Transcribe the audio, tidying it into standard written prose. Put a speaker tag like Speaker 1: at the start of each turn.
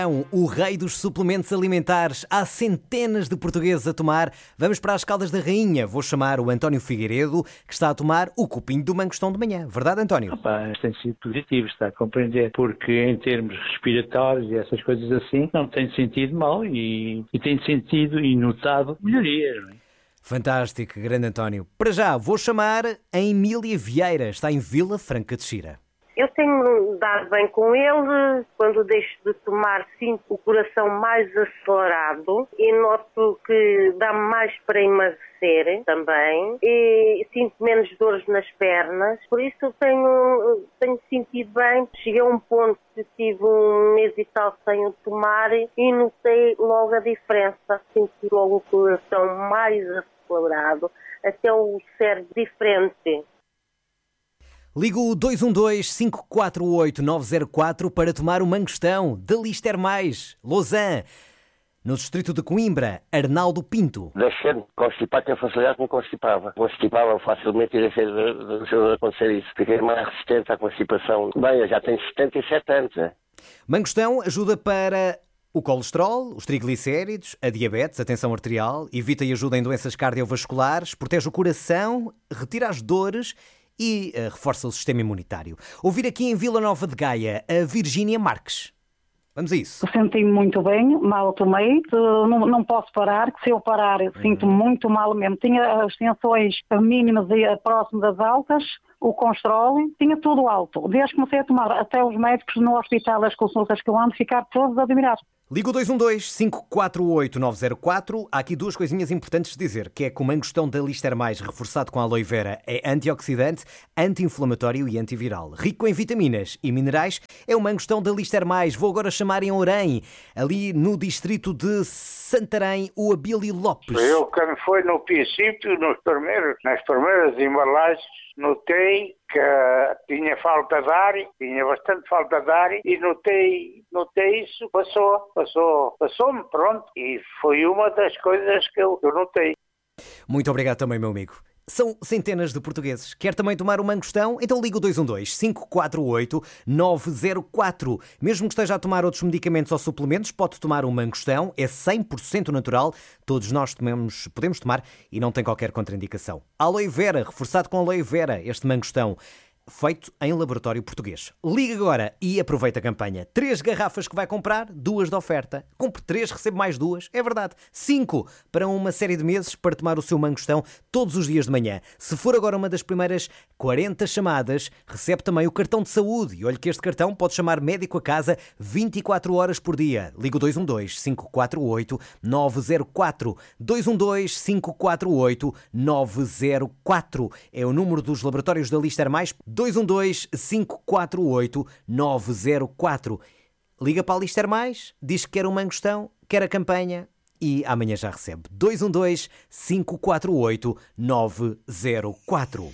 Speaker 1: O rei dos suplementos alimentares. Há centenas de portugueses a tomar. Vamos para as Caldas da Rainha. Vou chamar o António Figueiredo, que está a tomar o copinho do mangostão de manhã. Verdade, António?
Speaker 2: Tem sido positivo, está a compreender, porque em termos respiratórios e essas coisas assim, não tem sentido mal e tem sentido e notado melhorias. Não é?
Speaker 1: Fantástico, grande António. Para já, vou chamar a Emília Vieira. Está em Vila Franca de Xira.
Speaker 3: Eu tenho dado bem com ele. Quando deixo de tomar, sinto o coração mais acelerado e noto que dá-me mais para emagrecer também e sinto menos dores nas pernas. Por isso tenho sentido bem. Cheguei a um ponto que tive um mês e tal sem o tomar e notei logo a diferença. Senti logo o coração mais acelerado, até o cérebro diferente.
Speaker 1: Ligo o 212-548-904 para tomar o mangostão da Lister Mais, Lausanne. No distrito de Coimbra, Arnaldo Pinto.
Speaker 4: Deixei-me constipar, tenho facilidade que me constipava. Constipava facilmente e deixei de acontecer isso. Fiquei mais resistente à constipação. Bem, eu já tenho 77 anos.
Speaker 1: Mangostão ajuda para o colesterol, os triglicéridos, a diabetes, a tensão arterial, evita e ajuda em doenças cardiovasculares, protege o coração, retira as dores e reforça o sistema imunitário. Ouvir aqui em Vila Nova de Gaia a Virgínia Marques. Vamos a isso.
Speaker 5: Senti-me muito bem, mal tomei, não posso parar, que se eu parar eu sinto-me muito mal mesmo. Tinha as tensões mínimas e próximas das altas, o colesterol, tinha tudo alto. Desde que comecei a tomar, até os médicos no hospital, as consultas que eu ando, ficaram todos admirados.
Speaker 1: Liga o 212-548-904. Há aqui duas coisinhas importantes de dizer, que é que o mangostão da Lister Mais, reforçado com aloe vera, é antioxidante, anti-inflamatório e antiviral. Rico em vitaminas e minerais, é o mangostão da Lister Mais. Vou agora chamar em Orém, ali no distrito de Santarém, o Abílio Lopes.
Speaker 6: Eu, quando foi no princípio, nas primeiras embalagens, notei que tinha falta de ar, tinha bastante falta de ar e notei isso, passou-me, pronto, e foi uma das coisas que eu notei.
Speaker 1: Muito obrigado também, meu amigo. São centenas de portugueses. Quer também tomar um mangostão? Então liga o 212-548-904. Mesmo que esteja a tomar outros medicamentos ou suplementos, pode tomar um mangostão. É 100% natural. Todos nós podemos tomar e não tem qualquer contraindicação. Aloe vera, reforçado com aloe vera, este mangostão, feito em laboratório português. Liga agora e aproveita a campanha. 3 garrafas que vai comprar, 2 de oferta. Compre 3, recebe mais 2. É verdade. 5 para uma série de meses para tomar o seu mangostão todos os dias de manhã. Se for agora uma das primeiras 40 chamadas, recebe também o cartão de saúde. E olhe que este cartão pode chamar médico a casa 24 horas por dia. Liga o 212-548-904. 212-548-904. É o número dos laboratórios da Lister Mais. 212-548-904. Liga para a Lister Mais, diz que quer um mangostão, quer a campanha e amanhã já recebe. 212-548-904.